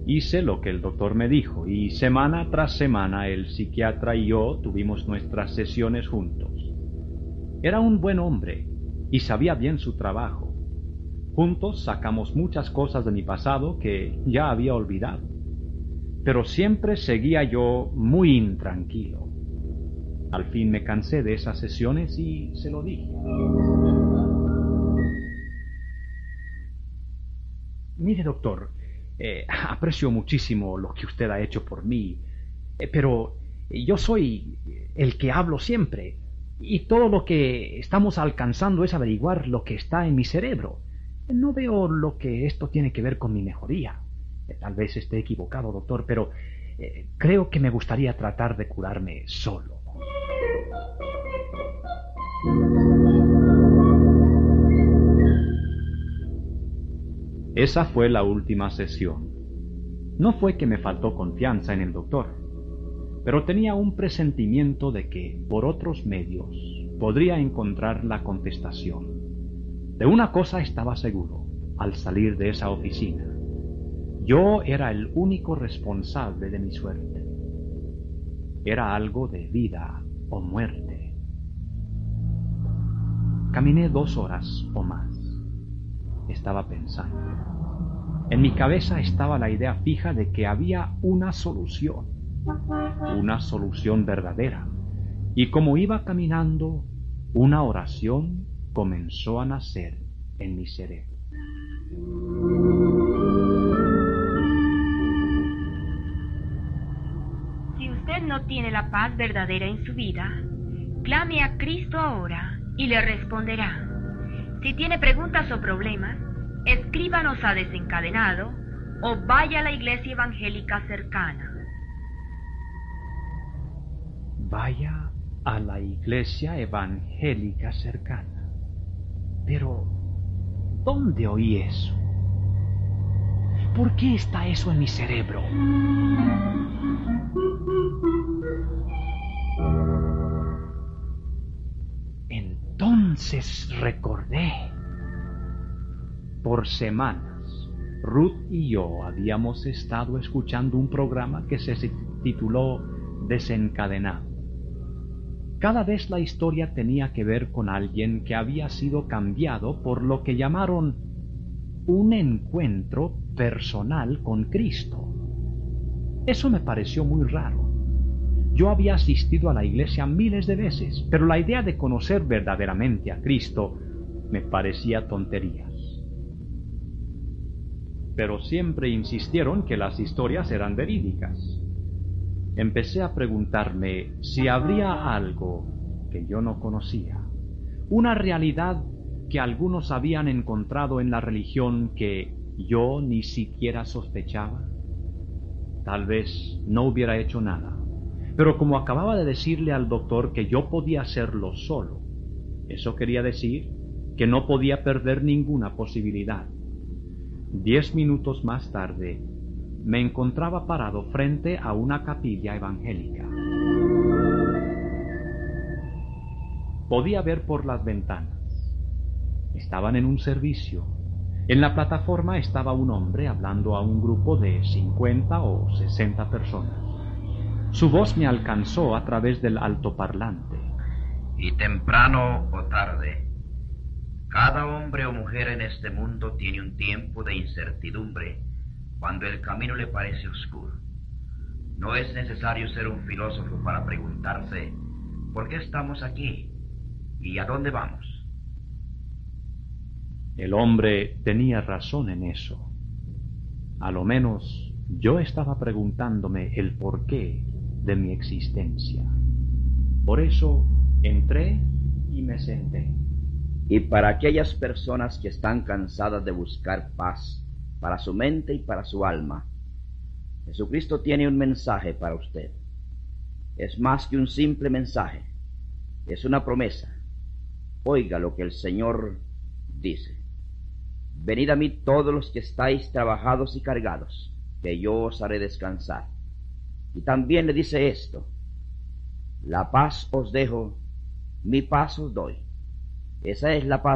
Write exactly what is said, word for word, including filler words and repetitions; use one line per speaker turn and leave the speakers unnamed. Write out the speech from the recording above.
Hice lo que el doctor me dijo y semana tras semana el psiquiatra y yo tuvimos nuestras sesiones juntos. Era un buen hombre y sabía bien su trabajo. Juntos sacamos muchas cosas de mi pasado que ya había olvidado. Pero siempre seguía yo muy intranquilo. Al fin me cansé de esas sesiones y se lo dije. Mire, doctor, eh, aprecio muchísimo lo que usted ha hecho por mí, eh, pero yo soy el que hablo siempre, y todo lo que estamos alcanzando es averiguar lo que está en mi cerebro. No veo lo que esto tiene que ver con mi mejoría. Eh, tal vez esté equivocado, doctor, pero eh, creo que me gustaría tratar de curarme solo. Esa fue la última sesión. No fue que me faltó confianza en el doctor, pero tenía un presentimiento de que, por otros medios, podría encontrar la contestación. De una cosa estaba seguro, al salir de esa oficina. Yo era el único responsable de mi suerte. Era algo de vida o muerte. Caminé dos horas o más. Estaba pensando. En mi cabeza estaba la idea fija de que había una solución, una solución verdadera. Y como iba caminando, una oración comenzó a nacer en mi cerebro.
Si usted no tiene la paz verdadera en su vida, clame a Cristo ahora y le responderá. Si tiene preguntas o problemas, escríbanos a Desencadenado o vaya a la iglesia evangélica cercana.
Vaya a la iglesia evangélica cercana. Pero, ¿dónde oí eso? ¿Por qué está eso en mi cerebro? Entonces recordé. Por semanas, Ruth y yo habíamos estado escuchando un programa que se tituló Desencadenado. Cada vez la historia tenía que ver con alguien que había sido cambiado por lo que llamaron un encuentro personal con Cristo. Eso me pareció muy raro. Yo había asistido a la iglesia miles de veces, pero la idea de conocer verdaderamente a Cristo me parecía tonterías. Pero siempre insistieron que las historias eran verídicas. Empecé a preguntarme si habría algo que yo no conocía, una realidad que algunos habían encontrado en la religión que yo ni siquiera sospechaba. Tal vez no hubiera hecho nada, pero como acababa de decirle al doctor que yo podía hacerlo solo, eso quería decir que no podía perder ninguna posibilidad. Diez minutos más tarde, me encontraba parado frente a una capilla evangélica. Podía ver por las ventanas. Estaban en un servicio. En la plataforma estaba un hombre hablando a un grupo de cincuenta o sesenta personas. Su voz me alcanzó a través del altoparlante.
Y temprano o tarde, cada hombre o mujer en este mundo tiene un tiempo de incertidumbre cuando el camino le parece oscuro. No es necesario ser un filósofo para preguntarse ¿por qué estamos aquí? ¿Y a dónde vamos?
El hombre tenía razón en eso. A lo menos yo estaba preguntándome el porqué de mi existencia. Por eso entré y me senté.
Y para aquellas personas que están cansadas de buscar paz para su mente y para su alma, Jesucristo tiene un mensaje para usted. Es más que un simple mensaje, es una promesa. Oiga lo que el Señor dice: venid a mí todos los que estáis trabajados y cargados, que yo os haré descansar. Y también le dice esto: la paz os dejo, mi paz os doy. Esa es la paz